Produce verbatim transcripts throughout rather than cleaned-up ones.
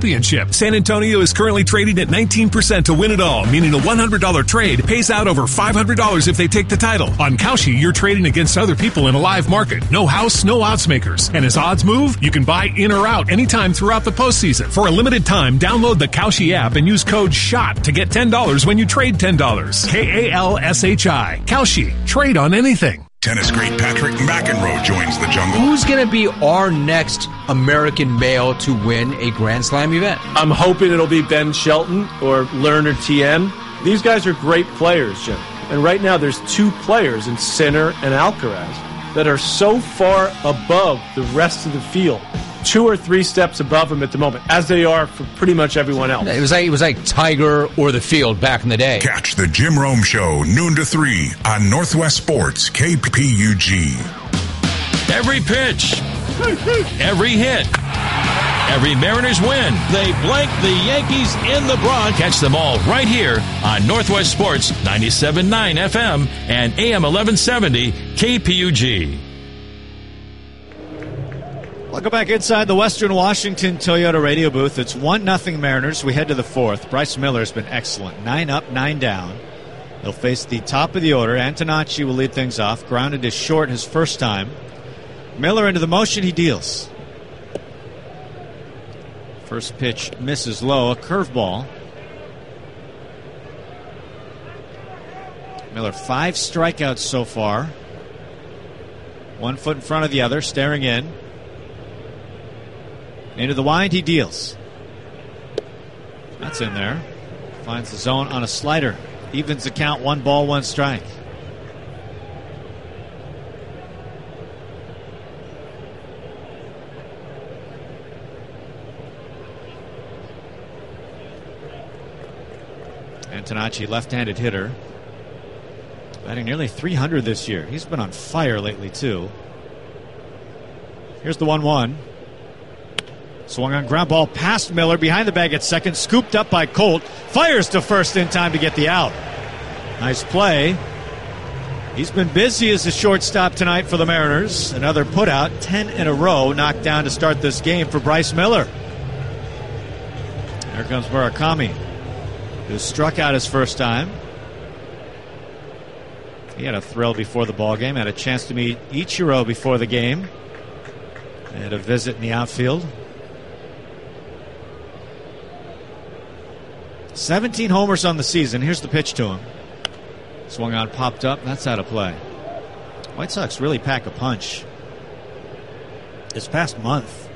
championship. San Antonio is currently trading at nineteen percent to win it all, meaning a one hundred dollars trade pays out over five hundred dollars if they take the title. On Kalshi, you're trading against other people in a live market. No house, no odds makers. And as odds move, you can buy in or out anytime throughout the postseason. For a limited time, download the Kalshi app and use code SHOT to get ten dollars when you trade ten dollars. K A L S H I. Kalshi. Trade on anything. Tennis great Patrick McEnroe joins the jungle. Who's going to be our next American male to win a Grand Slam event? I'm hoping it'll be Ben Shelton or Leonard T M. These guys are great players, Jim. And right now there's two players in Sinner and Alcaraz that are so far above the rest of the field, two or three steps above them at the moment, as they are for pretty much everyone else. It was like it was like Tiger or the field back in the day. Catch the Jim Rome Show noon to three on Northwest Sports K P U G. Every pitch, every hit, every Mariners win. They blank the Yankees in the Bronx. Catch them all right here on Northwest Sports ninety-seven point nine F M and A M eleven seventy K P U G. Welcome back inside the Western Washington Toyota radio booth. It's one nothing Mariners. We head to the fourth. Bryce Miller's been excellent. Nine up, nine down. He'll face the top of the order. Antonacci will lead things off. Grounded is short his first time. Miller into the motion. He deals. First pitch misses low. A curveball. Miller, five strikeouts so far. One foot in front of the other, staring in. Into the wind, he deals. That's in there. Finds the zone on a slider. Evens the count, one ball, one strike. Antonacci, left-handed hitter. Batting nearly three hundred this year. He's been on fire lately, too. Here's the one one. Swung on ground ball past Miller, behind the bag at second, scooped up by Colt, fires to first in time to get the out. Nice play. He's been busy as a shortstop tonight for the Mariners. Another putout, ten in a row, knocked down to start this game for Bryce Miller. There comes Murakami, who struck out his first time. He had a thrill before the ball game, had a chance to meet Ichiro before the game. They had a visit in the outfield. seventeen homers on the season. Here's the pitch to him. Swung on, popped up. That's out of play. White Sox really pack a punch. This past month,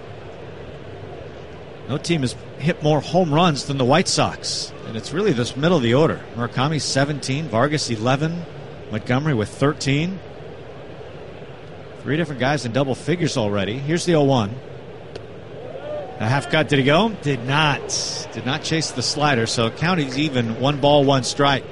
no team has hit more home runs than the White Sox. And it's really this middle of the order. Murakami seventeen, Vargas eleven, Montgomery with thirteen. Three different guys in double figures already. Here's the oh one. A half cut, did he go? Did not. Did not chase the slider, so count is even. One ball, one strike.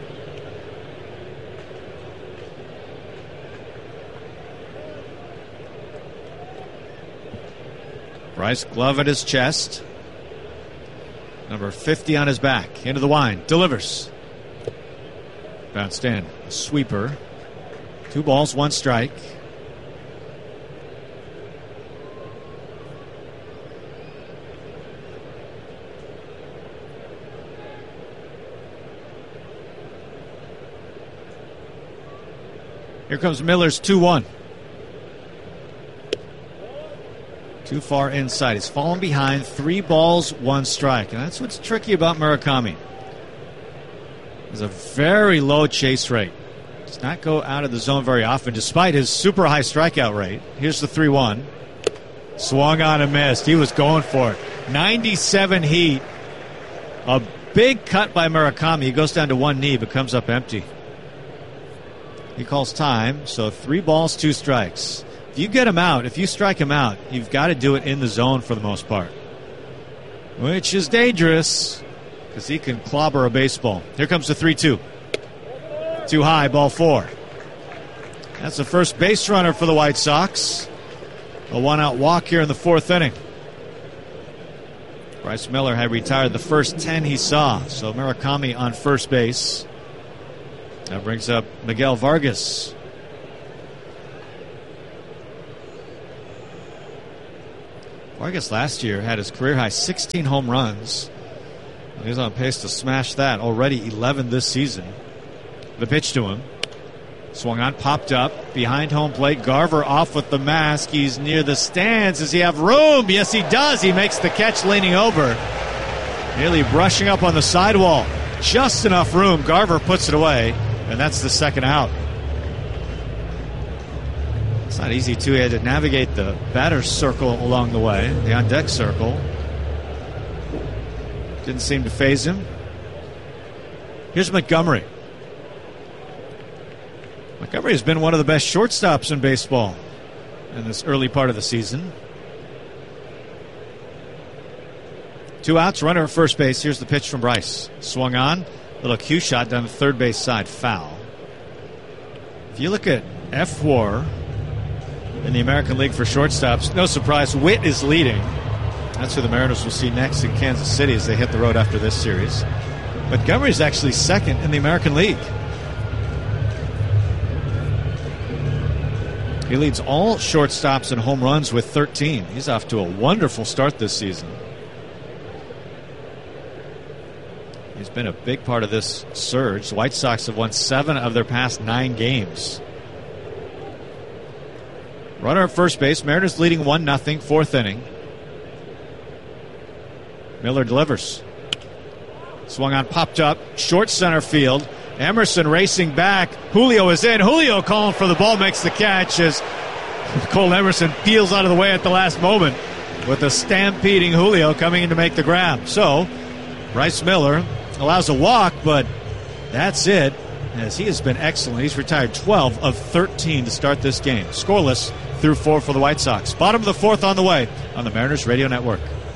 Bryce, glove at his chest. Number fifty on his back. Into the wind. Delivers. Bounced in. A sweeper. Two balls, one strike. Here comes Miller's two one. Too far inside. He's fallen behind. Three balls, one strike. And that's what's tricky about Murakami. There's a very low chase rate. Does not go out of the zone very often, despite his super high strikeout rate. Here's the three one. Swung on and missed. He was going for it. ninety-seven heat. A big cut by Murakami. He goes down to one knee, but comes up empty. He calls time, so three balls, two strikes. If you get him out, if you strike him out, you've got to do it in the zone for the most part, which is dangerous because he can clobber a baseball. Here comes the three two. Too high, ball four. That's the first base runner for the White Sox. A one-out walk here in the fourth inning. Bryce Miller had retired the first ten he saw, so Murakami on first base. That brings up Miguel Vargas. Vargas last year had his career high sixteen home runs. He's on pace to smash that. Already eleven this season. The pitch to him. Swung on, popped up. Behind home plate. Garver off with the mask. He's near the stands. Does he have room? Yes, he does. He makes the catch leaning over. Nearly brushing up on the sidewall. Just enough room. Garver puts it away. And that's the second out. It's not easy, too. He had to navigate the batter's circle along the way. The on-deck circle. Didn't seem to faze him. Here's Montgomery. Montgomery has been one of the best shortstops in baseball in this early part of the season. Two outs, runner at first base. Here's the pitch from Bryce. Swung on. Little cue shot down the third base side. Foul. If you look at F W A R in the American League for shortstops, no surprise, Witt is leading. That's who the Mariners will see next in Kansas City as they hit the road after this series. Montgomery is actually second in the American League. He leads all shortstops in home runs with thirteen. He's off to a wonderful start this season. He's been a big part of this surge. The White Sox have won seven of their past nine games. Runner at first base. Mariners leading one nothing, fourth inning. Miller delivers. Swung on, popped up, short center field. Emerson racing back. Julio is in. Julio calling for the ball, makes the catch as Cole Emerson peels out of the way at the last moment with a stampeding Julio coming in to make the grab. So, Bryce Miller allows a walk, but that's it, as he has been excellent. He's retired twelve of thirteen to start this game. Scoreless through four for the White Sox. Bottom of the fourth on the way on the Mariners Radio Network.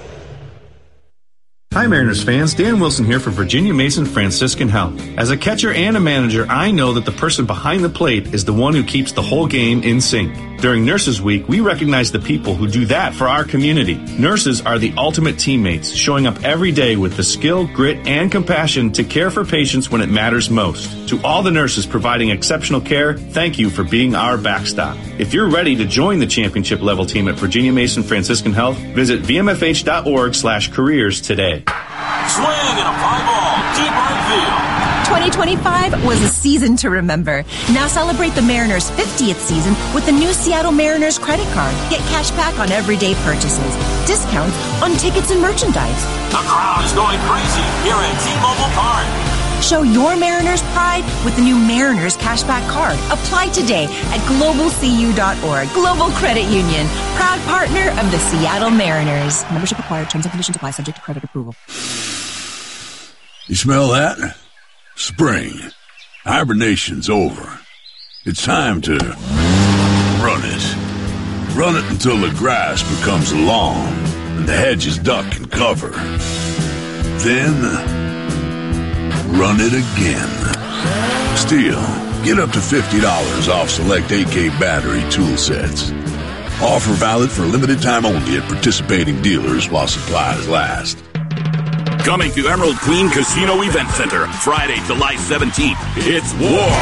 Hi Mariners fans, Dan Wilson here for Virginia Mason Franciscan Health. As a catcher and a manager, I know that the person behind the plate is the one who keeps the whole game in sync. During Nurses Week, we recognize the people who do that for our community. Nurses are the ultimate teammates, showing up every day with the skill, grit, and compassion to care for patients when it matters most. To all the nurses providing exceptional care, thank you for being our backstop. If you're ready to join the championship level team at Virginia Mason Franciscan Health, visit v m f h dot org slash careers today. Swing and a fly ball, deep right field. twenty twenty-five was a season to remember. Now celebrate the Mariners' fiftieth season with the new Seattle Mariners credit card. Get cash back on everyday purchases, discounts on tickets and merchandise. The crowd is going crazy here at T-Mobile Park. Show your Mariners pride with the new Mariners Cashback Card. Apply today at global c u dot org. Global Credit Union, proud partner of the Seattle Mariners. Membership required. Terms and conditions apply. Subject to credit approval. You smell that? Spring. Hibernation's over. It's time to run it. Run it until the grass becomes long and the hedges duck and cover. Then run it again. Steel, get up to fifty dollars off select A K battery tool sets. Offer valid for a limited time only at participating dealers while supplies last. Coming to Emerald Queen Casino Event Center, Friday, July seventeenth. It's War.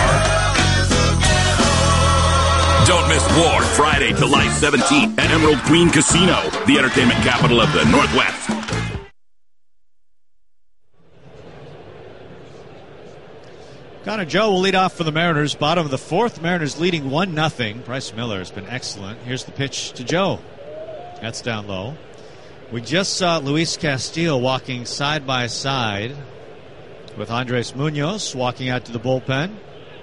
Don't miss War, Friday, July seventeenth at Emerald Queen Casino, the entertainment capital of the Northwest. Connor Joe will lead off for the Mariners. Bottom of the fourth, Mariners leading one nothing. Bryce Miller has been excellent. Here's the pitch to Joe. That's down low. We just saw Luis Castillo walking side by side with Andres Munoz walking out to the bullpen.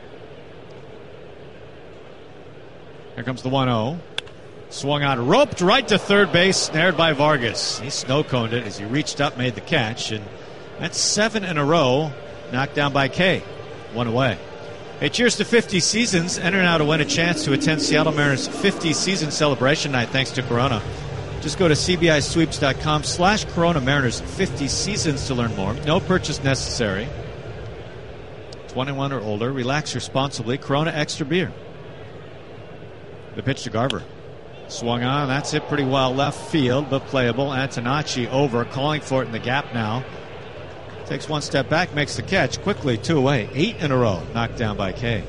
Here comes the one oh. Swung on, roped right to third base, snared by Vargas. He snow-coned it as he reached up, made the catch, and that's seven in a row, knocked down by Kay. One away. Hey, cheers to fifty seasons. Enter now to win a chance to attend Seattle Mariners fifty season celebration night thanks to Corona. Just go to cbisweeps.com slash Corona Mariners fifty seasons to learn more. No purchase necessary. twenty-one or older. Relax responsibly. Corona Extra Beer. The pitch to Garver. Swung on. That's it pretty well. Left field, but playable. Antonacci over. Calling for it in the gap now. Takes one step back, makes the catch. Quickly, two away. Eight in a row. Knocked down by Kay.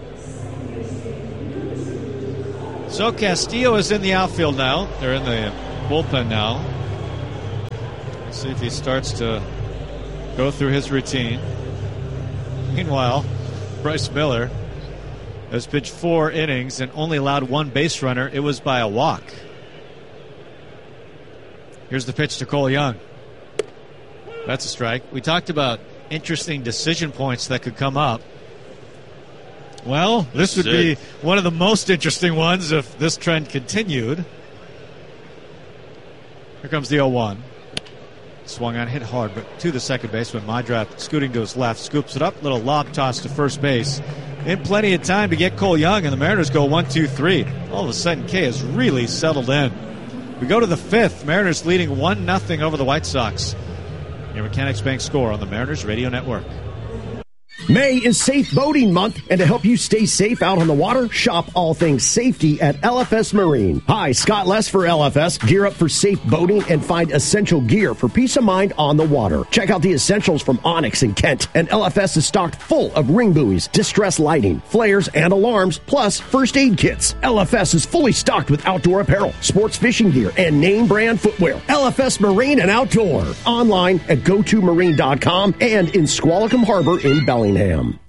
So Castillo is in the outfield now. They're in the bullpen now. Let's see if he starts to go through his routine. Meanwhile, Bryce Miller has pitched four innings and only allowed one base runner. It was by a walk. Here's the pitch to Cole Young. That's a strike. We talked about interesting decision points that could come up. Well, this would be one of the most interesting ones if this trend continued. Here comes the oh one. Swung on, hit hard, but to the second baseman. Meidroth scooting to his left, scoops it up. Little lob toss to first base. In plenty of time to get Cole Young, and the Mariners go one, two, three. All of a sudden, K has really settled in. We go to the fifth. Mariners leading one nothing over the White Sox. Your Mechanics Bank score on the Mariners Radio Network. May is Safe Boating Month, and to help you stay safe out on the water, shop all things safety at L F S Marine. Hi, Scott Less for L F S. Gear up for safe boating and find essential gear for peace of mind on the water. Check out the essentials from Onyx and Kent, and L F S is stocked full of ring buoys, distress lighting, flares, and alarms, plus first aid kits. L F S is fully stocked with outdoor apparel, sports fishing gear, and name brand footwear. L F S Marine and Outdoor. Online at go to marine dot com and in Squalicum Harbor in Bellingham.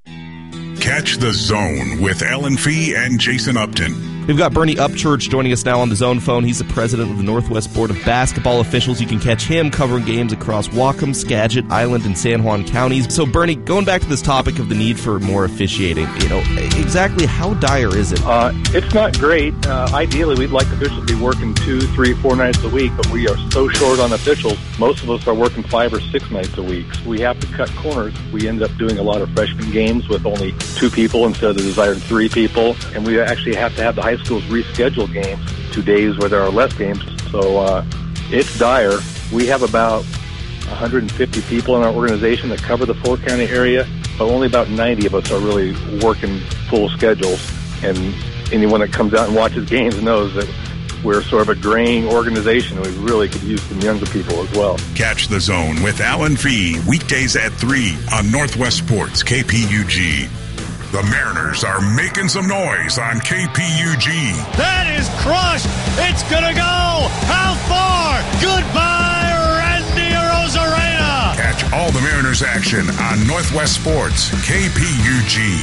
Catch the Zone with Ellen Fee and Jason Upton. We've got Bernie Upchurch joining us now on the Zone phone. He's the president of the Northwest Board of Basketball Officials. You can catch him covering games across Whatcom, Skagit, Island, and San Juan counties. So, Bernie, going back to this topic of the need for more officiating, you know, exactly how dire is it? Uh, it's not great. Uh, ideally, we'd like officials to be working two, three, four nights a week, but we are so short on officials. Most of us are working five or six nights a week. So we have to cut corners. We end up doing a lot of freshman games with only two people instead of the desired three people, and we actually have to have the high schools reschedule games to days where there are less games. So uh, it's dire. We have about one hundred fifty people in our organization that cover the four-county area, but only about ninety of us are really working full schedules. And anyone that comes out and watches games knows that we're sort of a graying organization, and we really could use some younger people as well. Catch the Zone with Alan Fee weekdays at three on Northwest Sports K P U G. The Mariners are making some noise on K P U G. That is crushed. It's going to go. How far? Goodbye, Randy Arozarena. Catch all the Mariners action on Northwest Sports K P U G.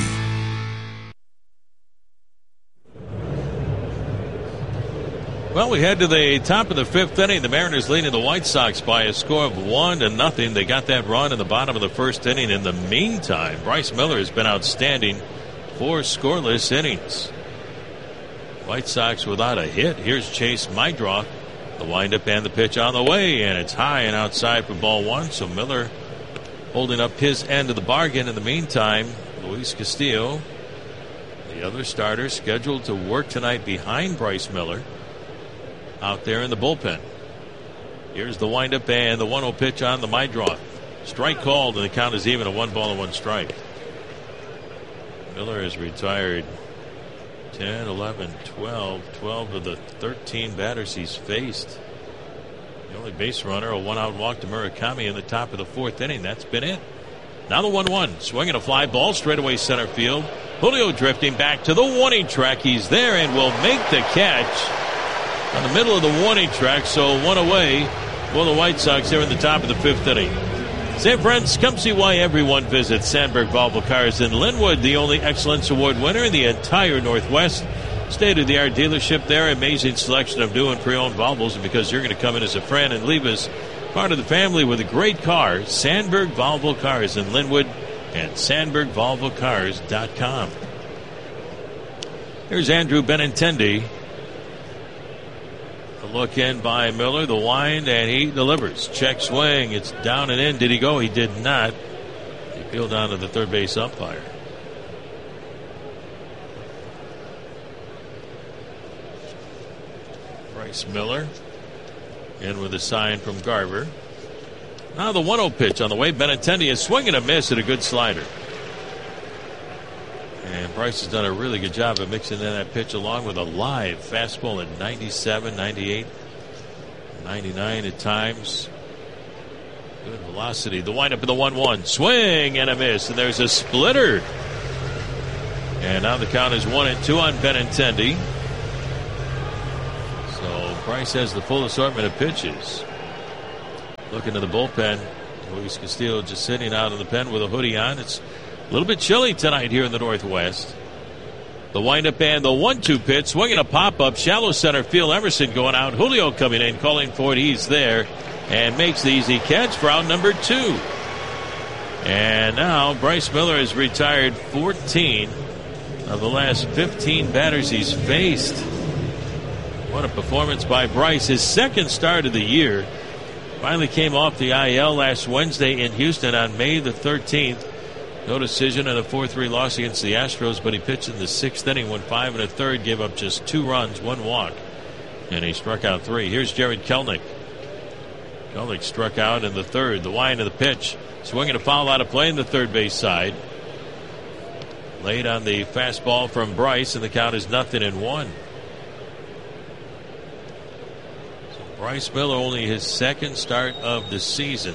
Well, we head to the top of the fifth inning. The Mariners leading the White Sox by a score of one to nothing. They got that run in the bottom of the first inning. In the meantime, Bryce Miller has been outstanding. Four scoreless innings. White Sox without a hit. Here's Chase Meidroth. The windup and the pitch on the way, and it's high and outside for ball one. So Miller holding up his end of the bargain. In the meantime, Luis Castillo, the other starter, scheduled to work tonight behind Bryce Miller, out there in the bullpen. Here's the windup and the one oh pitch on the Meidroth. Strike called, and the count is even, a one ball and one strike. Miller has retired ten, eleven, twelve, twelve of the thirteen batters he's faced. The only base runner, a one out walk to Murakami in the top of the fourth inning. That's been it. Now the one one. Swinging a fly ball straight away center field. Julio drifting back to the warning track. He's there and will make the catch on the middle of the warning track. So one away for the White Sox here in the top of the fifth inning. Say, friends, come see why everyone visits Sandberg Volvo Cars in Linwood, the only Excellence Award winner in the entire Northwest. State-of-the-art dealership there, amazing selection of new and pre-owned Volvos, and because you're going to come in as a friend and leave us part of the family with a great car, Sandberg Volvo Cars in Linwood and sandberg volvo cars dot com. Here's Andrew Benintendi. A look in by Miller, the wind, and he delivers. Check swing. It's down and in. Did he go? He did not. He peeled down to the third base umpire. Bryce Miller in with a sign from Garver. Now the one oh pitch on the way. Benintendi is swinging a miss at a good slider. And Bryce has done a really good job of mixing in that pitch along with a live fastball at ninety-seven, ninety-eight, ninety-nine at times. Good velocity. The windup in the one one. Swing and a miss. And there's a splitter. And now the count is one and two on Benintendi. So Bryce has the full assortment of pitches. Looking to the bullpen. Luis Castillo just sitting out in the pen with a hoodie on. It's a little bit chilly tonight here in the Northwest. The windup and the one two pitch. Swinging a pop-up. Shallow center field. Emerson going out. Julio coming in. Calling for it. He's there. And makes the easy catch for out number two. And now Bryce Miller has retired fourteen of the last fifteen batters he's faced. What a performance by Bryce. His second start of the year. Finally came off the I L last Wednesday in Houston on May the thirteenth. No decision and a four three loss against the Astros, but he pitched in the sixth inning, went five and a third, gave up just two runs, one walk, and he struck out three. Here's Jared Kelenic. Kelenic struck out in the third. The wind of the pitch. Swinging a foul out of play in the third base side. Late on the fastball from Bryce, and the count is nothing and one. So Bryce Miller only his second start of the season.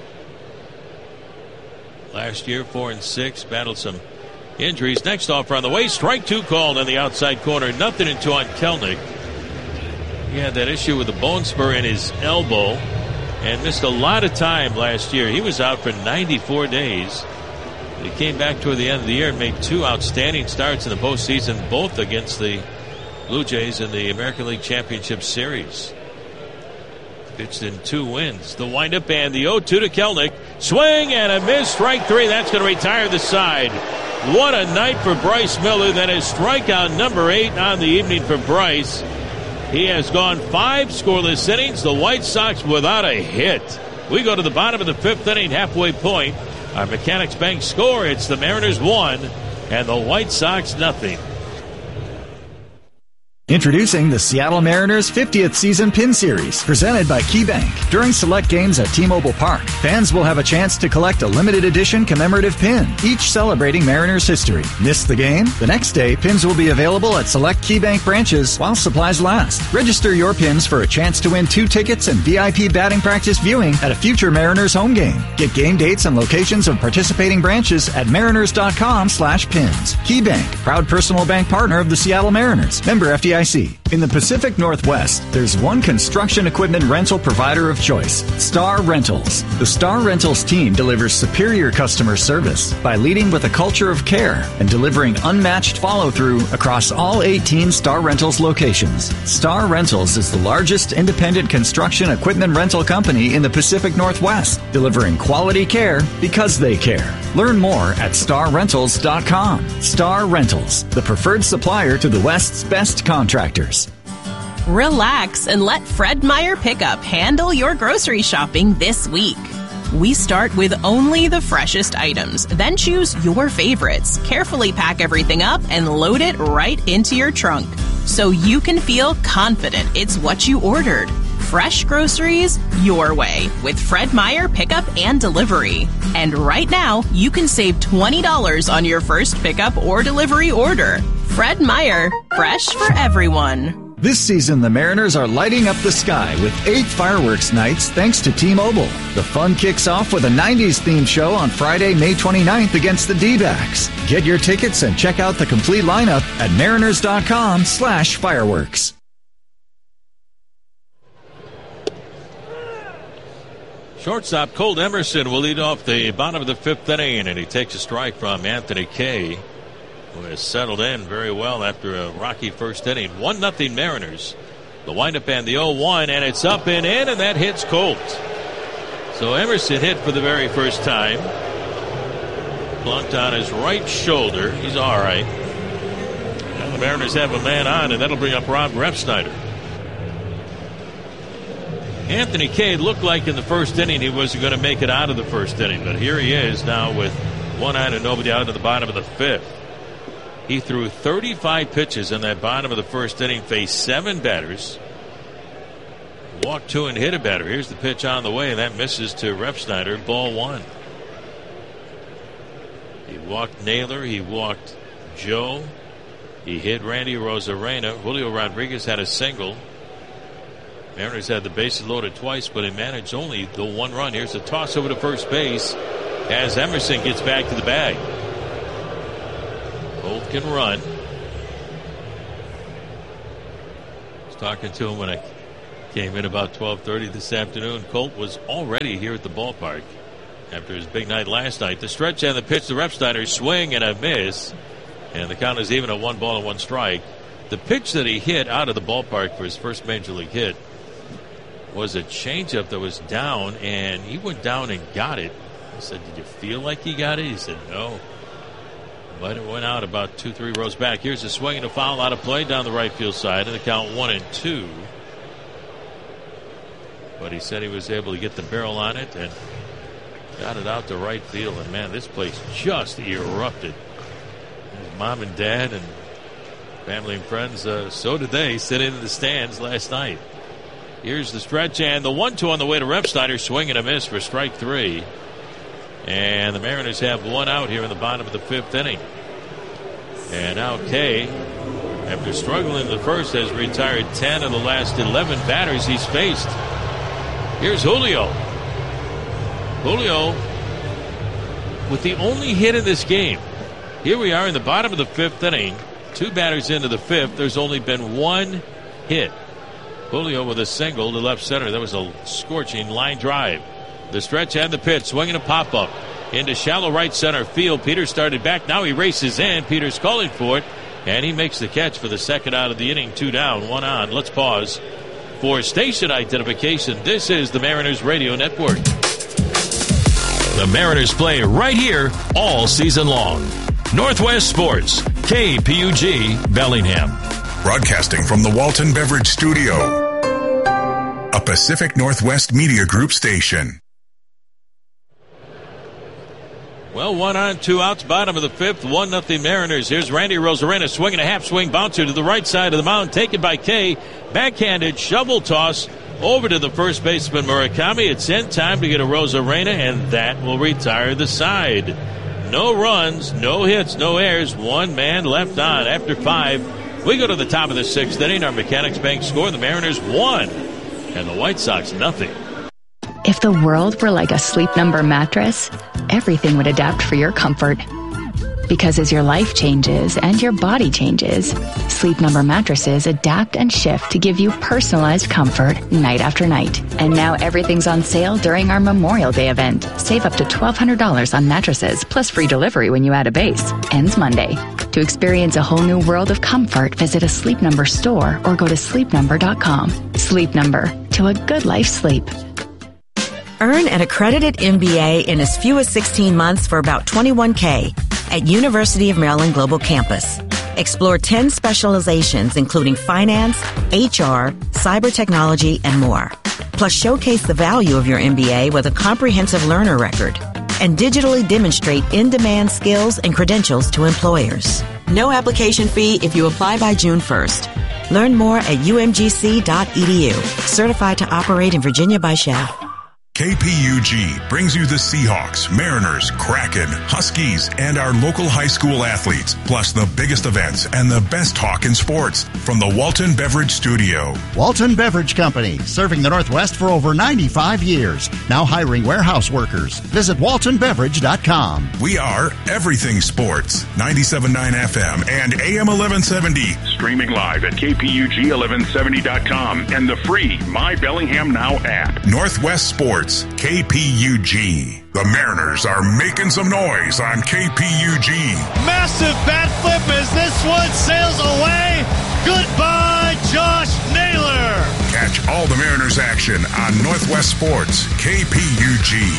Last year, four and six, battled some injuries. Next offer on the way, strike two called on the outside corner. Nothing and two on Kelenic. He had that issue with the bone spur in his elbow and missed a lot of time last year. He was out for ninety-four days. He came back toward the end of the year and made two outstanding starts in the postseason, both against the Blue Jays in the American League Championship Series. Pitched in two wins. The windup and the oh two to Kelenic. Swing and a miss. Strike three. That's going to retire the side. What a night for Bryce Miller. That is strikeout number eight on the evening for Bryce. He has gone five scoreless innings. The White Sox without a hit. We go to the bottom of the fifth inning, halfway point. Our Mechanics Bank score, it's the Mariners one and the White Sox nothing. Introducing the Seattle Mariners fiftieth Season Pin Series, presented by KeyBank. During select games at T-Mobile Park, fans will have a chance to collect a limited edition commemorative pin, each celebrating Mariners history. Miss the game? The next day, pins will be available at select KeyBank branches while supplies last. Register your pins for a chance to win two tickets and V I P batting practice viewing at a future Mariners home game. Get game dates and locations of participating branches at mariners.com slash pins. KeyBank, proud personal bank partner of the Seattle Mariners. Member F D I C. In the Pacific Northwest, there's one construction equipment rental provider of choice, Star Rentals. The Star Rentals team delivers superior customer service by leading with a culture of care and delivering unmatched follow-through across all eighteen Star Rentals locations. Star Rentals is the largest independent construction equipment rental company in the Pacific Northwest, delivering quality care because they care. Learn more at star rentals dot com. Star Rentals, the preferred supplier to the West's best contractors. Relax and let Fred Meyer Pickup handle your grocery shopping this week. We start with only the freshest items, then choose your favorites, carefully pack everything up, and load it right into your trunk so you can feel confident it's what you ordered. Fresh groceries your way with Fred Meyer Pickup and Delivery. And right now, you can save twenty dollars on your first pickup or delivery order. Fred Meyer, fresh for everyone. This season, the Mariners are lighting up the sky with eight fireworks nights thanks to T-Mobile. The fun kicks off with a nineties themed show on Friday, May twenty-ninth against the D-backs. Get your tickets and check out the complete lineup at mariners.com slash fireworks. Shortstop Colt Emerson will lead off the bottom of the fifth inning, and he takes a strike from Anthony Kay, who has settled in very well after a rocky first inning. one nothing Mariners. The windup and the oh one, and it's up and in, and that hits Colt. So Emerson hit for the very first time. Plunked on his right shoulder. He's all right. Now the Mariners have a man on, and that'll bring up Rob Refsnyder. Anthony Kay looked like in the first inning he wasn't going to make it out of the first inning, but here he is now with one out and nobody out at the bottom of the fifth. He threw thirty-five pitches in that bottom of the first inning, faced seven batters, walked two and hit a batter. Here's the pitch on the way, and that misses to Refsnyder, ball one. He walked Naylor, he walked Joe, he hit Randy Rosarena. Julio Rodriguez had a single. Mariners had the bases loaded twice, but he managed only the one run. Here's a toss over to first base as Emerson gets back to the bag. Both can run. I was talking to him when I came in about twelve thirty this afternoon. Colt was already here at the ballpark after his big night last night. The stretch and the pitch to Repsteiner, swing and a miss. And the count is even at one ball and one strike. The pitch that he hit out of the ballpark for his first major league hit was a changeup that was down, and he went down and got it. I said, did you feel like he got it? He said, no. But it went out about two, three rows back. Here's a swing and a foul out of play down the right field side, and the count one and two. But he said he was able to get the barrel on it and got it out to right field. And, man, this place just erupted. His mom and dad and family and friends, uh, so did they, sitting in the stands last night. Here's the stretch and the one two on the way to Repsteiner. Swing and a miss for strike three. And the Mariners have one out here in the bottom of the fifth inning. And now Kay, after struggling in the first, has retired ten of the last eleven batters he's faced. Here's Julio. Julio with the only hit in this game. Here we are in the bottom of the fifth inning. Two batters into the fifth. There's only been one hit. Julio with a single to left center. That was a scorching line drive. The stretch and the pitch. Swinging a pop-up into shallow right center field. Peters started back. Now he races in. Peters calling for it. And he makes the catch for the second out of the inning. Two down, one on. Let's pause for station identification. This is the Mariners Radio Network. The Mariners play right here all season long. Northwest Sports, K P U G, Bellingham. Broadcasting from the Walton Beverage Studio, a Pacific Northwest Media Group station. Well, one on, two outs, bottom of the fifth, one nothing Mariners. Here's Randy Rosarena swinging a half swing bouncer to the right side of the mound, taken by Kay. Backhanded shovel toss over to the first baseman Murakami. It's in time to get a Rosarena, and that will retire the side. No runs, no hits, no errors. One man left on after five. We go to the top of the sixth inning. Our Mechanics Bank score. The Mariners one, and the White Sox nothing. If the world were like a Sleep Number mattress, everything would adapt for your comfort. Because as your life changes and your body changes, Sleep Number mattresses adapt and shift to give you personalized comfort night after night. And now everything's on sale during our Memorial Day event. Save up to twelve hundred dollars on mattresses, plus free delivery when you add a base. Ends Monday. To experience a whole new world of comfort, visit a Sleep Number store or go to sleep number dot com. Sleep Number. To a good life sleep. Earn an accredited M B A in as few as sixteen months for about twenty-one thousand dollars at University of Maryland Global Campus. Explore ten specializations including finance, H R, cyber technology, and more. Plus showcase the value of your M B A with a comprehensive learner record and digitally demonstrate in-demand skills and credentials to employers. No application fee if you apply by June first. Learn more at u m g c dot e d u. Certified to operate in Virginia by S H A. K P U G brings you the Seahawks, Mariners, Kraken, Huskies, and our local high school athletes, plus the biggest events and the best talk in sports from the Walton Beverage Studio. Walton Beverage Company, serving the Northwest for over ninety-five years. Now hiring warehouse workers. Visit walton beverage dot com. We are everything sports. ninety-seven point nine F M and A M eleven seventy. Streaming live at k p u g eleven seventy dot com and the free My Bellingham Now app. Northwest Sports. K P U G. The Mariners are making some noise on K P U G. Massive bat flip as this one sails away. Goodbye, Josh Naylor. Catch all the Mariners action on Northwest Sports, K P U G.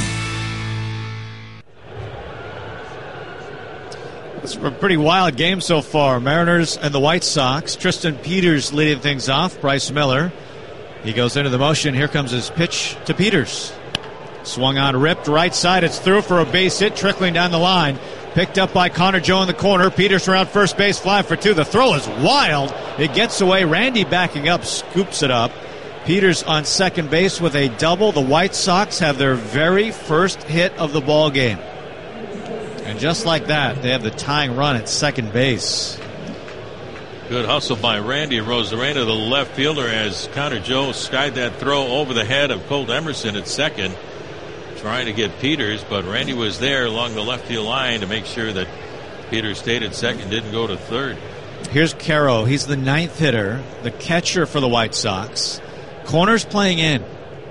It's a pretty wild game so far. Mariners and the White Sox. Tristan Peters leading things off. Bryce Miller. He goes into the motion. Here comes his pitch to Peters. Swung on, ripped right side. It's through for a base hit, trickling down the line. Picked up by Connor Joe in the corner. Peters around first base, fly for two. The throw is wild. It gets away. Randy backing up, scoops it up. Peters on second base with a double. The White Sox have their very first hit of the ball game. And just like that, they have the tying run at second base. Good hustle by Randy Rosarena, the left fielder, as Connor Joe skied that throw over the head of Colt Emerson at second, trying to get Peters, but Randy was there along the left field line to make sure that Peters stayed at second, didn't go to third. Here's Caro. He's the ninth hitter, the catcher for the White Sox. Corners playing in.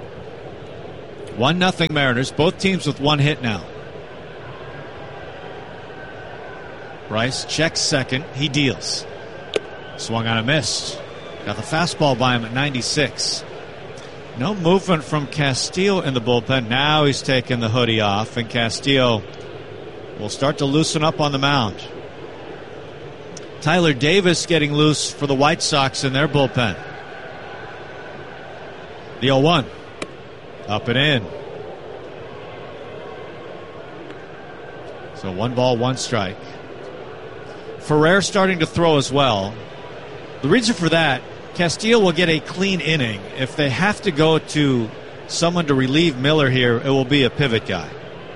One nothing Mariners. Both teams with one hit now. Bryce checks second. He deals. Swung on a miss. Got the fastball by him at ninety-six. No movement from Castillo in the bullpen. Now he's taking the hoodie off, and Castillo will start to loosen up on the mound. Tyler Davis getting loose for the White Sox in their bullpen. The oh one. Up and in. So one ball, one strike. Ferrer starting to throw as well. The reason for that, Castillo will get a clean inning. If they have to go to someone to relieve Miller here, it will be a pivot guy.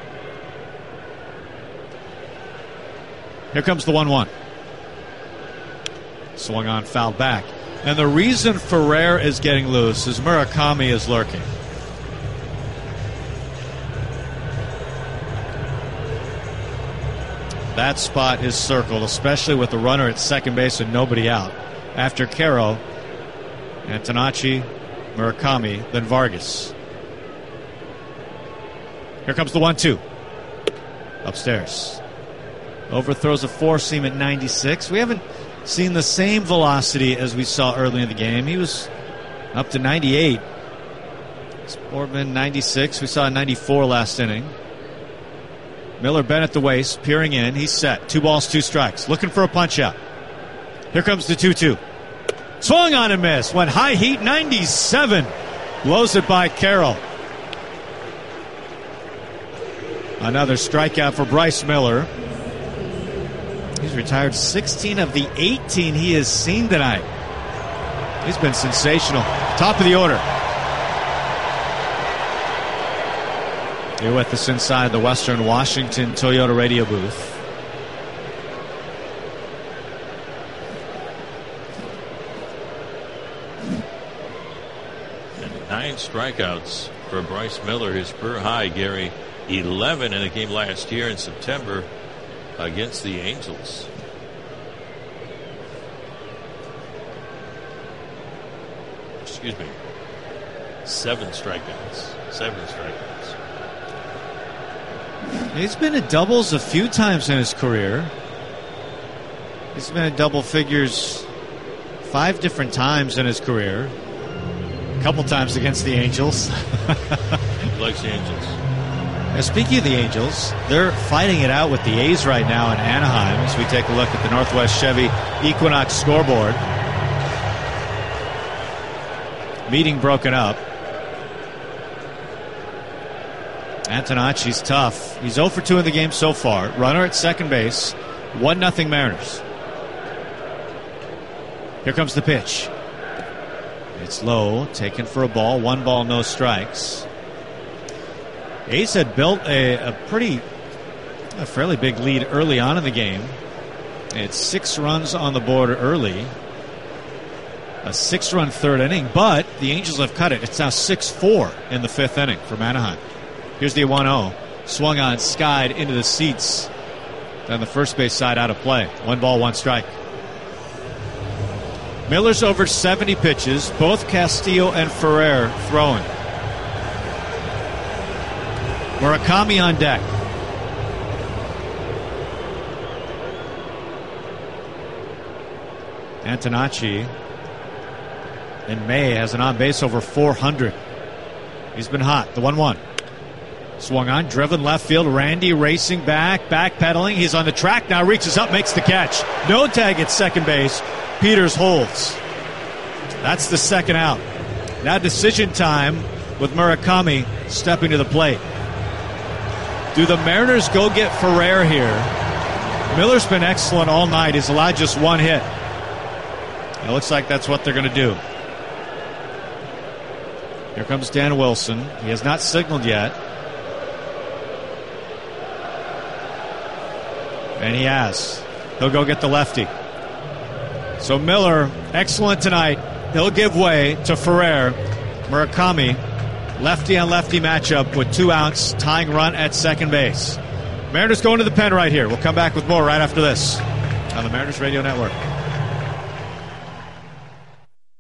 Here comes the one one. Swung on, fouled back. And the reason Ferrer is getting loose is Murakami is lurking. That spot is circled, especially with the runner at second base and nobody out. After Caro, Antonacci, Murakami, then Vargas. Here comes the one two. Upstairs. Overthrows a four-seam at ninety-six. We haven't seen the same velocity as we saw early in the game. He was up to ninety-eight. Sportman, ninety-six. We saw ninety-four last inning. Miller bent at the waist, peering in. He's set. Two balls, two strikes. Looking for a punch-out. Here comes the two two. Swung on and miss. Went high heat, ninety-seven. Blows it by Carroll. Another strikeout for Bryce Miller. He's retired sixteen of the eighteen he has seen tonight. He's been sensational. Top of the order. You're with us inside the Western Washington Toyota radio booth. And nine strikeouts for Bryce Miller, his career high, Gary. eleven in a game last year in September against the Angels. Excuse me. Seven strikeouts. Seven strikeouts. He's been at doubles a few times in his career. He's been at double figures five different times in his career. A couple times against the Angels. He likes the Angels. Now, speaking of the Angels, they're fighting it out with the A's right now in Anaheim as we take a look at the Northwest Chevy Equinox scoreboard. Meeting broken up. Antonacci's tough. He's oh for two in the game so far. Runner at second base. one nothing Mariners. Here comes the pitch. It's low. Taken for a ball. One ball, no strikes. A's had built a, a pretty, a fairly big lead early on in the game. It's six runs on the board early. A six-run third inning, but the Angels have cut it. It's now six four in the fifth inning from Anaheim. Here's the one oh. Swung on, skied into the seats. On the first base side, out of play. One ball, one strike. Miller's over seventy pitches. Both Castillo and Ferrer throwing. Murakami on deck. Antonacci in May has an on-base over four hundred. He's been hot. The one one. Swung on, driven left field. Randy racing back, backpedaling. He's on the track now, reaches up, makes the catch. No tag at second base. Peters holds. That's the second out. Now decision time with Murakami stepping to the plate. Do the Mariners go get Ferrer here? Miller's been excellent all night. He's allowed just one hit. It looks like that's what they're going to do. Here comes Dan Wilson. He has not signaled yet. And he has. He'll go get the lefty. So Miller, excellent tonight. He'll give way to Ferrer. Murakami, lefty on lefty matchup with two outs, tying run at second base. Mariners going to the pen right here. We'll come back with more right after this on the Mariners Radio Network.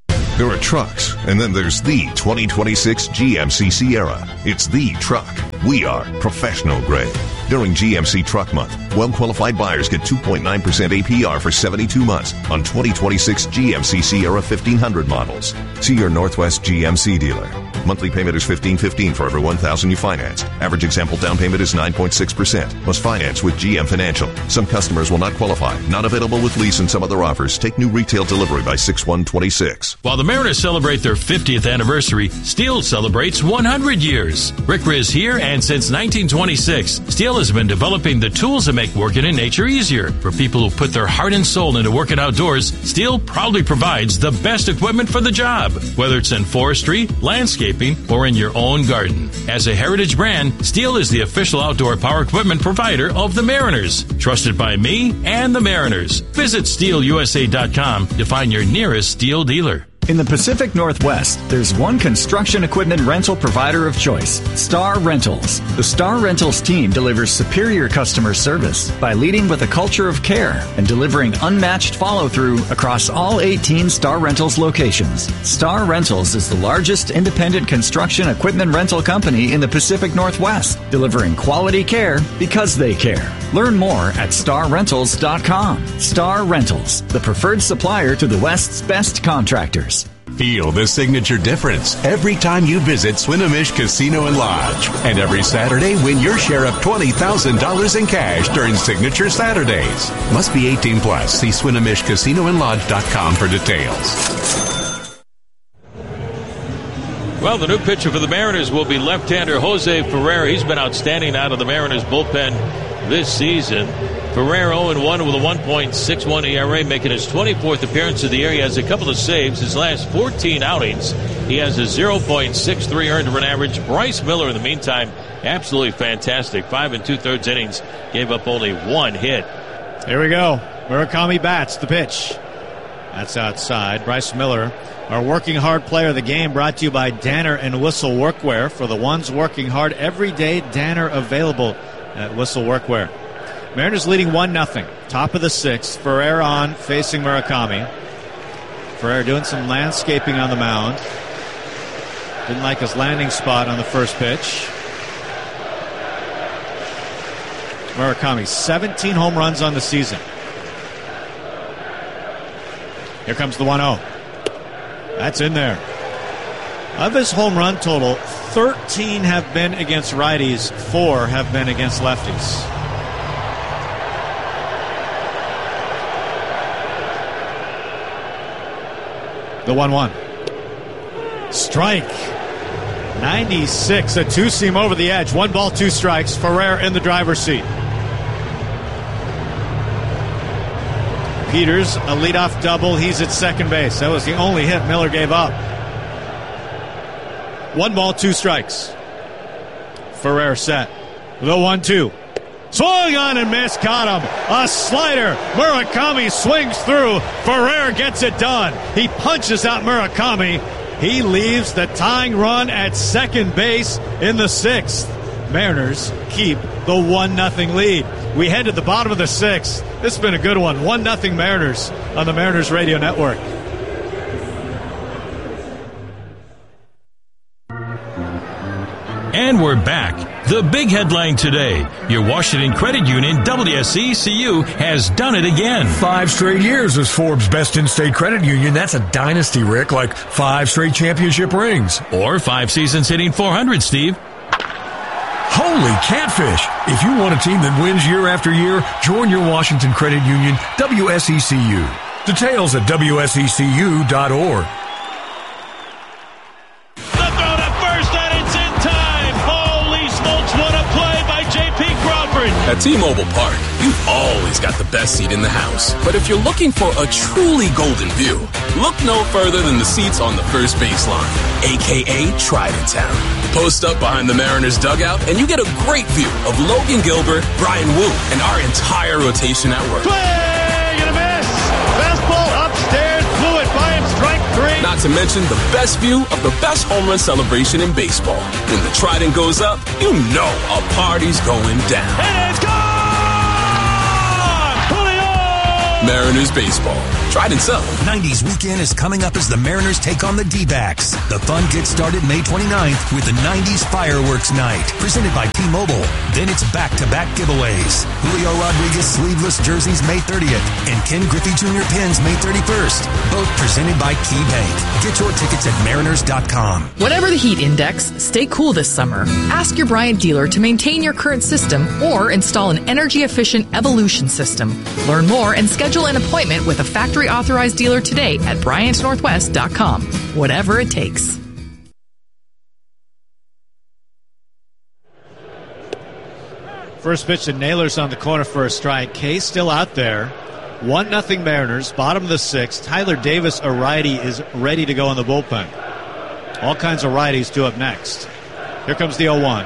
There are trucks, and then there's the twenty twenty-six G M C Sierra. It's the truck. We are professional grade. During G M C Truck Month, well-qualified buyers get two point nine percent A P R for seventy-two months on twenty twenty-six G M C Sierra fifteen hundred models. See your Northwest G M C dealer. Monthly payment is fifteen fifteen for every one thousand you finance. Average example down payment is nine point six percent. Must finance with G M Financial. Some customers will not qualify. Not available with lease and some other offers. Take new retail delivery by six one twenty-six. While the Mariners celebrate their fiftieth anniversary, Steel celebrates one hundred years. Rick Riz here, and since nineteen twenty-six, Steel has been developing the tools that make working in nature easier. For people who put their heart and soul into working outdoors, Steel proudly provides the best equipment for the job, whether it's in forestry, landscaping, or in your own garden. As a heritage brand, Steel is the official outdoor power equipment provider of the Mariners. Trusted by me and the Mariners. Visit steel u s a dot com to find your nearest Steel dealer. In the Pacific Northwest, there's one construction equipment rental provider of choice, Star Rentals. The Star Rentals team delivers superior customer service by leading with a culture of care and delivering unmatched follow-through across all eighteen Star Rentals locations. Star Rentals is the largest independent construction equipment rental company in the Pacific Northwest, delivering quality care because they care. Learn more at star rentals dot com. Star Rentals, the preferred supplier to the West's best contractors. Feel the signature difference every time you visit Swinomish Casino and Lodge. And every Saturday, win your share of twenty thousand dollars in cash during Signature Saturdays. Must be eighteen plus. See Swinomish Casino and Lodge dot com for details. Well, the new pitcher for the Mariners will be left-hander Jose Ferrer. He's been outstanding out of the Mariners bullpen this season. Ferrer oh and one with a one point six one E R A, making his twenty-fourth appearance of the year. He has a couple of saves. His last fourteen outings, he has a zero point six three earned run average. Bryce Miller, in the meantime, absolutely fantastic. Five and two-thirds innings, gave up only one hit. Here we go. Murakami bats the pitch. That's outside. Bryce Miller, our working hard player of the game, brought to you by Danner and Whistle Workwear. For the ones working hard every day, Danner available at Whistle Workwear. Mariners leading one nothing. Top of the sixth. Ferrer on, facing Murakami. Ferrer doing some landscaping on the mound. Didn't like his landing spot on the first pitch. Murakami, seventeen home runs on the season. Here comes the one oh. That's in there. Of his home run total, thirteen have been against righties, four have been against lefties. The one one. Strike. ninety-six. A two-seam over the edge. One ball, two strikes. Ferrer in the driver's seat. Peters, a leadoff double. He's at second base. That was the only hit Miller gave up. One ball, two strikes. Ferrer set. The one two. Swung on and missed. Caught him. A slider. Murakami swings through. Ferrer gets it done. He punches out Murakami. He leaves the tying run at second base in the sixth. Mariners keep the one nothing lead. We head to the bottom of the sixth. This has been a good one. one nothing Mariners on the Mariners Radio Network. And we're back. The big headline today. Your Washington Credit Union, W S E C U, has done it again. Five straight years as Forbes' best in-state credit union. That's a dynasty, Rick, like five straight championship rings. Or five seasons hitting four hundred, Steve. Holy catfish. If you want a team that wins year after year, join your Washington Credit Union, W S E C U. Details at W S E C U dot org. At T-Mobile Park, you've always got the best seat in the house. But if you're looking for a truly golden view, look no further than the seats on the first baseline, a k a. Trident Town. Post up behind the Mariners dugout, and you get a great view of Logan Gilbert, Brian Wu, and our entire rotation at work. Swing and a miss! Fastball upstairs, blew it by him, strike three. Not to mention the best view of the best home run celebration in baseball. When the Trident goes up, you know a party's going down. And it's gone! Julio! Mariners baseball, Tried and so. nineties weekend is coming up as the Mariners take on the D-backs. The fun gets started May twenty-ninth with the nineties Fireworks Night, presented by T-Mobile. Then it's back-to-back giveaways. Julio Rodriguez sleeveless jerseys May thirtieth and Ken Griffey Junior pins May thirty-first. Both presented by KeyBank. Get your tickets at mariners dot com. Whatever the heat index, stay cool this summer. Ask your Bryant dealer to maintain your current system or install an energy-efficient Evolution system. Learn more and schedule an appointment with a factory-authorized dealer today at bryant northwest dot com. Whatever it takes. First pitch to Naylor's on the corner for a strike. Kay still out there. one nothing Mariners, bottom of the sixth. Tyler Davis, a righty, is ready to go in the bullpen. All kinds of righties due up next. Here comes the oh one.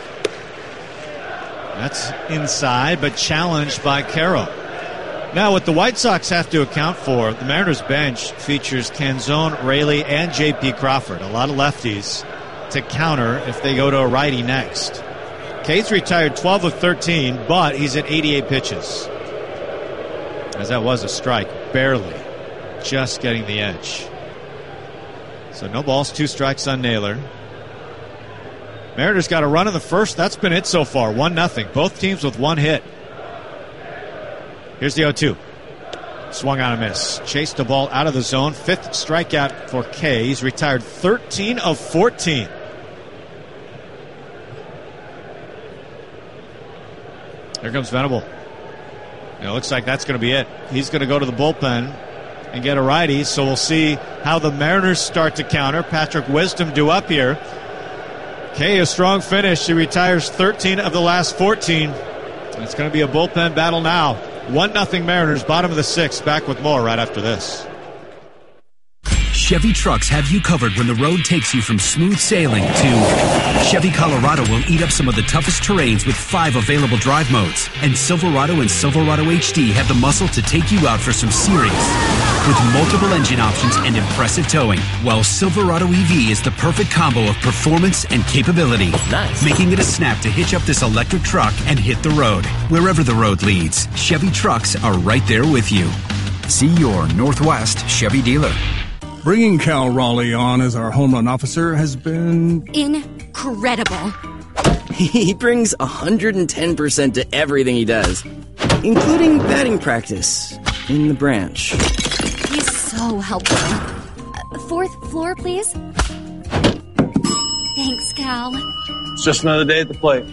That's inside, but challenged by Carroll. Now, what the White Sox have to account for, the Mariners bench features Canzone, Raley, and J P Crawford. A lot of lefties to counter if they go to a righty next. Kay's retired twelve of thirteen, but he's at eighty-eight pitches. As that was a strike, barely. Just getting the edge. So no balls, two strikes on Naylor. Mariners got a run in the first. That's been it so far. one nothing. Both teams with one hit. Here's the oh two. Swung on a miss. Chased the ball out of the zone. Fifth strikeout for Kay. He's retired thirteen of fourteen. Here comes Venable. And it looks like that's going to be it. He's going to go to the bullpen and get a righty. So we'll see how the Mariners start to counter. Patrick Wisdom due up here. Kay, a strong finish. He retires thirteen of the last fourteen. It's going to be a bullpen battle now. one nothing Mariners, bottom of the sixth. Back with more right after this. Chevy trucks have you covered when the road takes you from smooth sailing to Chevy Colorado will eat up some of the toughest terrains with five available drive modes. And Silverado and Silverado H D have the muscle to take you out for some serious with multiple engine options and impressive towing. While Silverado E V is the perfect combo of performance and capability. Nice. Making it a snap to hitch up this electric truck and hit the road. Wherever the road leads, Chevy trucks are right there with you. See your Northwest Chevy dealer. Bringing Cal Raleigh on as our home run officer has been incredible. He brings one hundred ten percent to everything he does, including batting practice in the branch. He's so helpful. Uh, fourth floor, please. Thanks, Cal. It's just another day at the plate.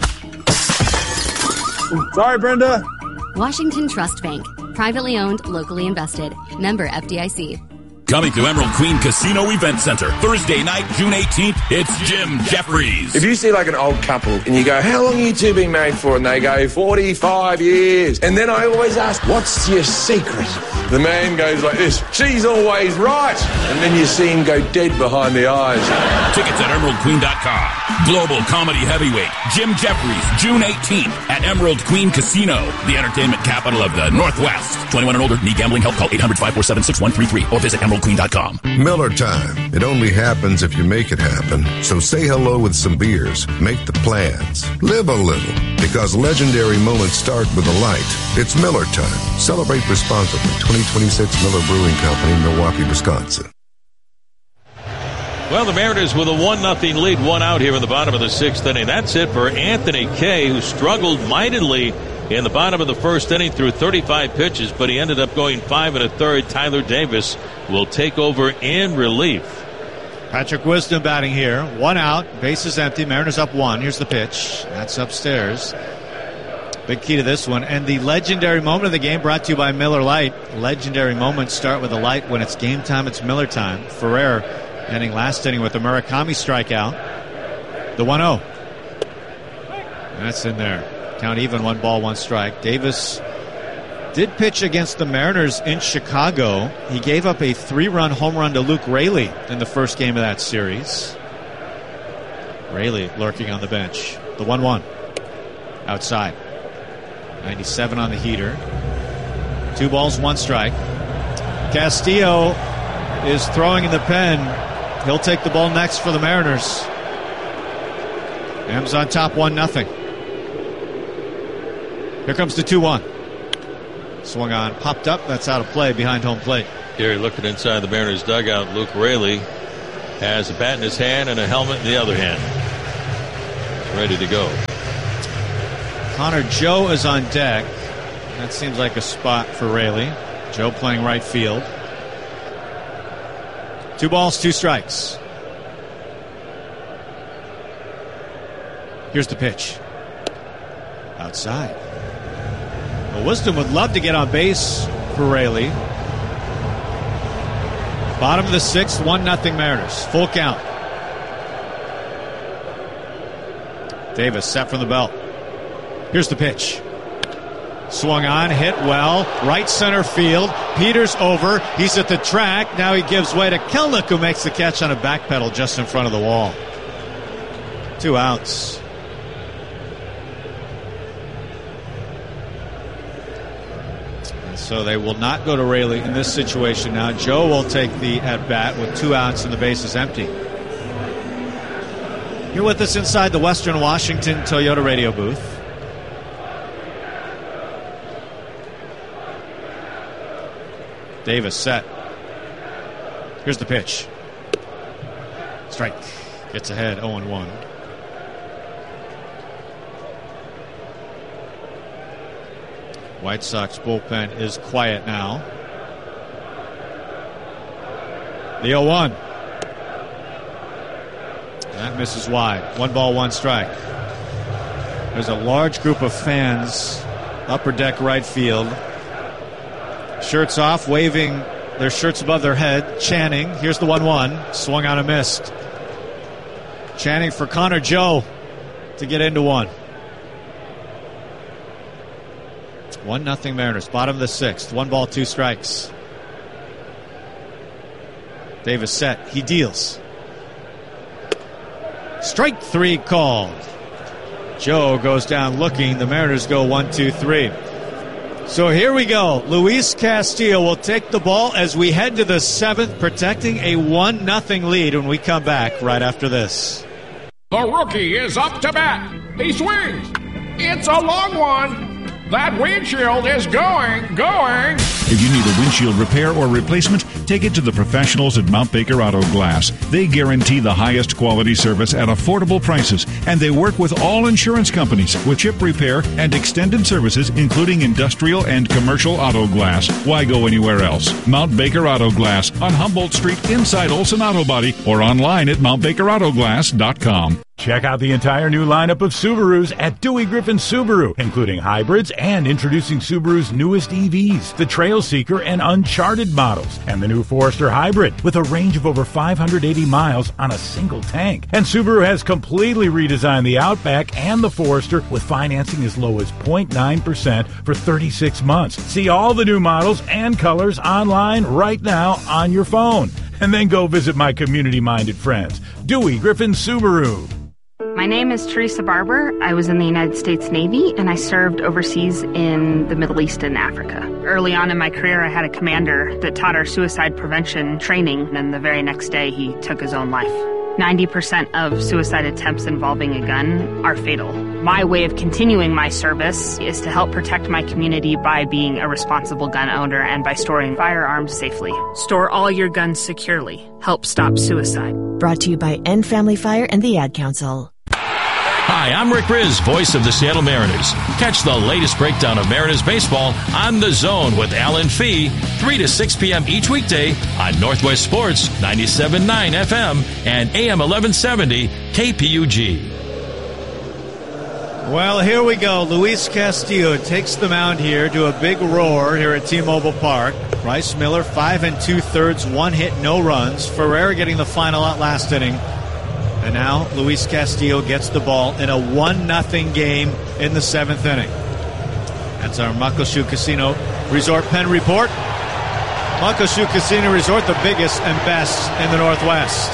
Sorry, Brenda. Washington Trust Bank. Privately owned, locally invested. Member F D I C. Coming to Emerald Queen Casino Event Center, Thursday night, June eighteenth, it's Jim Jeffries. If you see like an old couple and you go, how long have you two been married for? And they go, forty-five years. And then I always ask, what's your secret? The man goes like this, she's always right. And then you see him go dead behind the eyes. Tickets at emerald queen dot com. Global comedy heavyweight, Jim Jeffries, June eighteenth at Emerald Queen Casino, the entertainment capital of the Northwest. twenty-one and older, need gambling help, call eight hundred, five four seven, six one three three or visit emerald queen dot com. Miller Time. It only happens if you make it happen. So say hello with some beers. Make the plans. Live a little. Because legendary moments start with a light. It's Miller Time. Celebrate responsibly. twenty twenty-six Miller Brewing Company, Milwaukee, Wisconsin. Well, the Mariners with a one nothing lead, one out here in the bottom of the sixth inning. That's it for Anthony Kay, who struggled mightily in the bottom of the first inning through thirty-five pitches, but he ended up going five and a third. Tyler Davis will take over in relief. Patrick Wisdom batting here. One out, bases empty. Mariners up one. Here's the pitch. That's upstairs. Big key to this one. And the legendary moment of the game brought to you by Miller Lite. Legendary moments start with a light. When it's game time, it's Miller time. Ferrer ending last inning with a Murakami strikeout. The one oh. That's in there. Count even, one ball, one strike. Davis did pitch against the Mariners in Chicago. He gave up a three-run home run to Luke Raley in the first game of that series. Raley lurking on the bench. The one one. Outside. ninety-seven on the heater. Two balls, one strike. Castillo is throwing in the pen. He'll take the ball next for the Mariners. M's on top, one nothing. Here comes the two one. Swung on, popped up. That's out of play behind home plate. Gary looking inside the Mariners dugout. Luke Raley has a bat in his hand and a helmet in the other hand. Ready to go. Connor Joe is on deck. That seems like a spot for Raley. Joe playing right field. Two balls, two strikes. Here's the pitch. Outside. Well, Wisdom would love to get on base for Raley. Bottom of the sixth, one nothing Mariners. Full count. Davis set from the belt. Here's the pitch. Swung on, hit well, right center field. Peters over. He's at the track. Now he gives way to Kelenic, who makes the catch on a back pedal just in front of the wall. Two outs. And so they will not go to Raley in this situation now. Joe will take the at-bat with two outs and the bases empty. You're with us inside the Western Washington Toyota radio booth. Davis set. Here's the pitch. Strike. Gets ahead, oh and one. White Sox bullpen is quiet now. The oh one. That misses wide. One ball, one strike. There's a large group of fans, upper deck right field. Shirts off, waving their shirts above their head, chanting. Here's the one one. Swung on and missed. Chanting for Connor Joe to get into one. One nothing Mariners. Bottom of the sixth. One ball, two strikes. Davis set. He deals. Strike three called. Joe goes down looking. The Mariners go one, two, three. So here we go. Luis Castillo will take the ball as we head to the seventh, protecting a one nothing lead when we come back right after this. The rookie is up to bat. He swings. It's a long one. That windshield is going, going. If you need a windshield repair or replacement, take it to the professionals at Mount Baker Auto Glass. They guarantee the highest quality service at affordable prices, and they work with all insurance companies with chip repair and extended services, including industrial and commercial auto glass. Why go anywhere else? Mount Baker Auto Glass on Humboldt Street inside Olson Auto Body or online at mount baker auto glass dot com. Check out the entire new lineup of Subarus at Dewey Griffin Subaru, including hybrids and introducing Subaru's newest E Vs, the Trail Seeker and Uncharted models, and the new Forester Hybrid with a range of over five hundred eighty miles on a single tank. And Subaru has completely redesigned the Outback and the Forester with financing as low as zero point nine percent for thirty-six months. See all the new models and colors online right now on your phone. And then go visit my community-minded friends, Dewey Griffin Subaru. My name is Teresa Barber. I was in the United States Navy, and I served overseas in the Middle East and Africa. Early on in my career, I had a commander that taught our suicide prevention training, and the very next day, he took his own life. ninety percent of suicide attempts involving a gun are fatal. My way of continuing my service is to help protect my community by being a responsible gun owner and by storing firearms safely. Store all your guns securely. Help stop suicide. Brought to you by End Family Fire and the Ad Council. Hi, I'm Rick Riz, voice of the Seattle Mariners. Catch the latest breakdown of Mariners baseball on The Zone with Alan Fee, three to six p.m. each weekday on Northwest Sports, ninety-seven point nine F M and A M eleven seventy K P U G. Well, here we go. Luis Castillo takes the mound here to a big roar here at T-Mobile Park. Bryce Miller, five and two-thirds, one hit, no runs. Ferreira getting the final out last inning. And now Luis Castillo gets the ball in a one nothing game in the seventh inning. That's our Muckleshoot Casino Resort Pen Report. Muckleshoot Casino Resort, the biggest and best in the Northwest.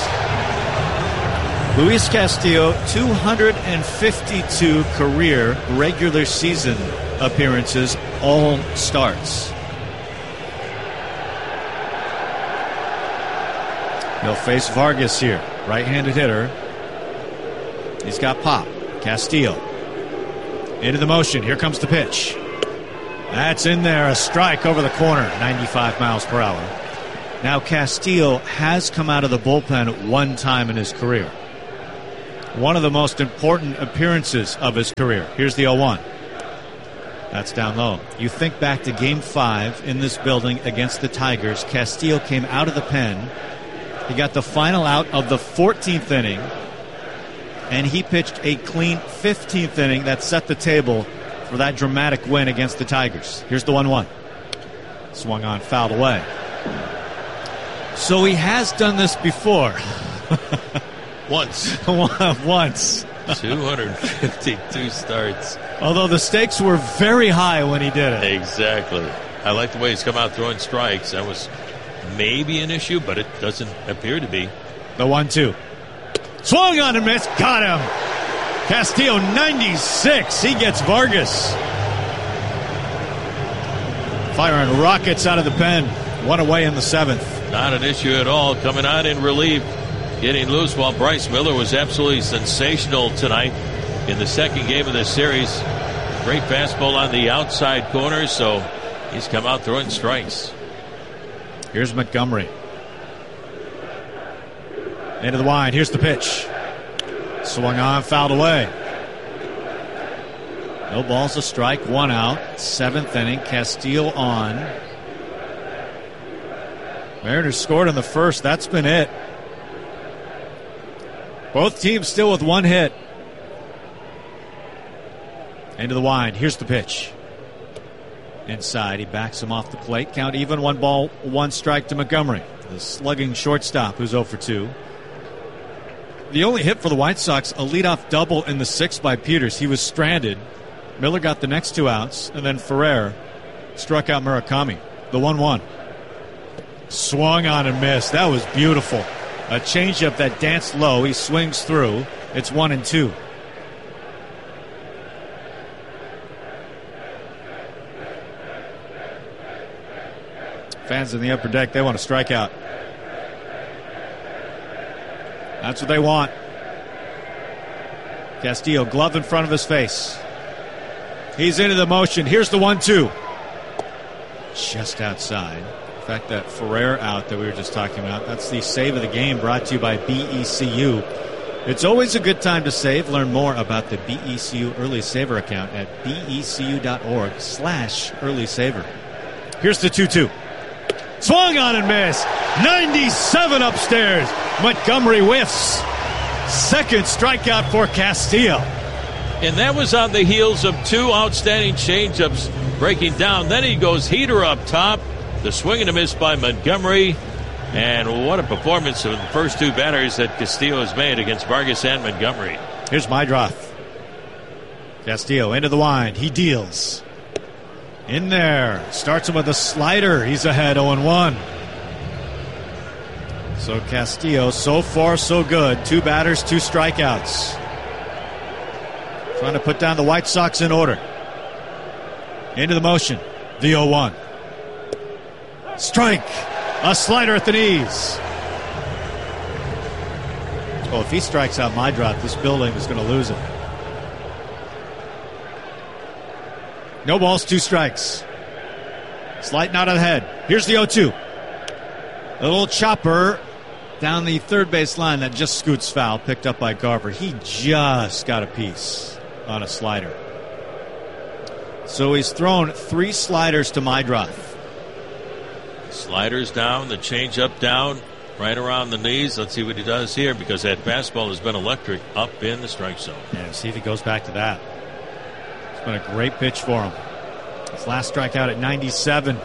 Luis Castillo, two hundred fifty-two career regular season appearances, all starts. He'll face Vargas here, right-handed hitter. He's got pop. Castillo into the motion. Here comes the pitch. That's in there, a strike over the corner, ninety-five miles per hour. Now Castillo has come out of the bullpen one time in his career. One of the most important appearances of his career. Here's the oh one. That's down low. You think back to game five in this building against the Tigers. Castillo came out of the pen. He got the final out of the fourteenth inning, and he pitched a clean fifteenth inning that set the table for that dramatic win against the Tigers. Here's the one one. Swung on, fouled away. So he has done this before. Once. Once. two hundred fifty-two starts. Although the stakes were very high when he did it. Exactly. I like the way he's come out throwing strikes. That was maybe an issue, but it doesn't appear to be. The one two. Swung on and missed. Got him. Castillo, ninety-six. He gets Vargas. Firing rockets out of the pen. One away in the seventh. Not an issue at all. Coming out in relief. Getting loose while Bryce Miller was absolutely sensational tonight in the second game of this series. Great fastball on the outside corner, so he's come out throwing strikes. Here's Montgomery. Into the wind. Here's the pitch. Swung on, fouled away. No balls, a strike, one out. Seventh inning, Castillo on. Mariners scored in the first. That's been it. Both teams still with one hit. Into the wind. Here's the pitch. Inside. He backs him off the plate. Count even. One ball, one strike to Montgomery. The slugging shortstop who's oh for two. The only hit for the White Sox, a leadoff double in the sixth by Peters. He was stranded. Miller got the next two outs. And then Ferrer struck out Murakami. The one one. Swung on and missed. That was beautiful. A changeup that danced low. He swings through. It's one and two. Fans in the upper deck, they want a strikeout. That's what they want. Castillo, glove in front of his face. He's into the motion. Here's the one two. Just outside. In fact, that Ferrer out that we were just talking about, that's the save of the game brought to you by B E C U. It's always a good time to save. Learn more about the B E C U Early Saver account at becu.org slash early saver. Here's the two two. Swung on and missed. ninety-seven upstairs. Montgomery whiffs. Second strikeout for Castillo. And that was on the heels of two outstanding changeups breaking down. Then he goes heater up top. The swing and a miss by Montgomery. And what a performance of the first two batters that Castillo has made against Vargas and Montgomery. Here's Meidroth. Castillo into the wind. He deals. In there. Starts him with a slider. He's ahead oh one. So Castillo, so far so good. Two batters, two strikeouts. Trying to put down the White Sox in order. Into the motion. The oh one. Strike. A slider at the knees. Oh, if he strikes out Meidroth, this building is going to lose it. No balls, two strikes. Sliding out of the head. Here's the oh two. A little chopper down the third base line that just scoots foul, picked up by Garver. He just got a piece on a slider. So he's thrown three sliders to Meidroth. Sliders down, the changeup down, right around the knees. Let's see what he does here, because that fastball has been electric up in the strike zone. Yeah, see if he goes back to that. It's been a great pitch for him. His last strikeout at ninety-seven.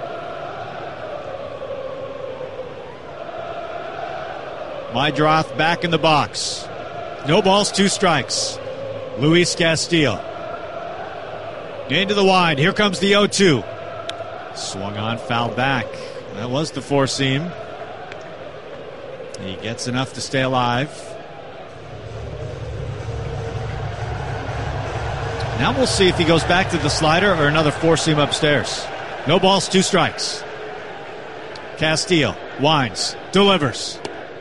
Meidroth back in the box. No balls, two strikes. Luis Castillo. Into the wind. Here comes the oh two. Swung on, fouled back. That was the four seam. He gets enough to stay alive. Now we'll see if he goes back to the slider or another four seam upstairs. No balls, two strikes. Castillo winds, delivers.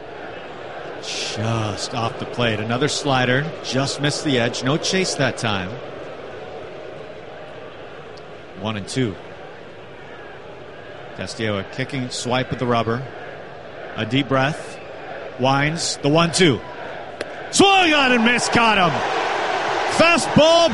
Just off the plate. Another slider. Just missed the edge. No chase that time. One and two. Castillo a kicking swipe at the rubber. A deep breath. Winds. The one two. Swung on and missed. Caught him. Fastball.